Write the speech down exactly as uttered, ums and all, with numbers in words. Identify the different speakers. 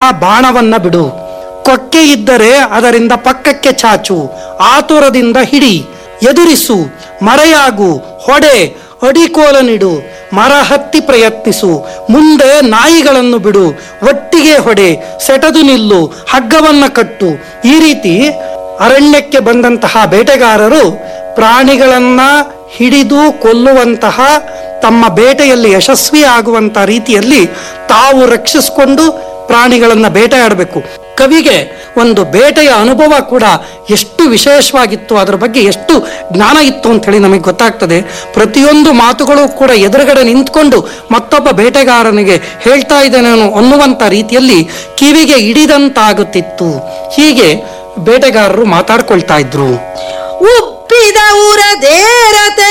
Speaker 1: ಬಾಣವನ್ನ ಬಿಡು. ಕೊಕ್ಕೆ ಇದ್ದರೆ ಅದರಿಂದ ಪಕ್ಕಕ್ಕೆ ಚಾಚು, ಆತುರದಿಂದ ಹಿಡಿ, ಎದುರಿಸು, ಮರೆಯಾಗು, ಹೊಡೆ, ಅಡಿಕೋಲನಿಡು, ಮರ ಹತ್ತಿ ಪ್ರಯತ್ನಿಸು, ಮುಂದೆ ನಾಯಿಗಳನ್ನು ಬಿಡು, ಒಟ್ಟಿಗೆ ಹೊಡೆ, ಸೆಟದು ನಿಲ್ಲು, ಹಗ್ಗವನ್ನ ಕಟ್ಟು. ಈ ರೀತಿ ಅರಣ್ಯಕ್ಕೆ ಬಂದಂತಹ ಬೇಟೆಗಾರರು ಪ್ರಾಣಿಗಳನ್ನ ಹಿಡಿದು ಕೊಲ್ಲುವಂತಹ, ತಮ್ಮ ಬೇಟೆಯಲ್ಲಿ ಯಶಸ್ವಿ ಆಗುವಂತ ರೀತಿಯಲ್ಲಿ ತಾವು ರಕ್ಷಿಸಿಕೊಂಡು ಪ್ರಾಣಿಗಳನ್ನ ಬೇಟೆಯಾಡಬೇಕು. ಕವಿಗೆ ಒಂದು ಬೇಟೆಯ ಅನುಭವ ಕೂಡ ಎಷ್ಟು ವಿಶೇಷವಾಗಿತ್ತು, ಅದರ ಬಗ್ಗೆ ಎಷ್ಟು ಜ್ಞಾನ ಇತ್ತು ಅಂತ ಹೇಳಿ ನಮಗೆ ಗೊತ್ತಾಗ್ತದೆ. ಪ್ರತಿಯೊಂದು ಮಾತುಗಳು ಕೂಡ ಎದುರುಗಡೆ ನಿಂತ್ಕೊಂಡು ಮತ್ತೊಬ್ಬ ಬೇಟೆಗಾರನಿಗೆ ಹೇಳ್ತಾ ಇದ್ದೇನೆ ಅನ್ನುವಂಥ ರೀತಿಯಲ್ಲಿ ಕಿವಿಗೆ ಹಿಡಿದಂತಾಗುತ್ತಿತ್ತು. ಹೀಗೆ ಬೇಟೆಗಾರರು ಮಾತಾಡ್ಕೊಳ್ತಾ ಇದ್ರು.
Speaker 2: ಉಪ್ಪಿದ ಉರದೇರತೆ